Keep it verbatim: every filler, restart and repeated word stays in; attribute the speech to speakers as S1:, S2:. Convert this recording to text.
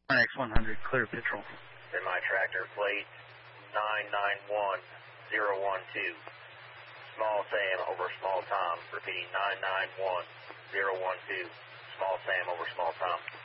S1: X one hundred, clear patrol.
S2: Semi-tractor plate nine nine one zero one two. Small Sam over Small Tom. Repeating nine nine one zero one two. Small Sam over Small Tom.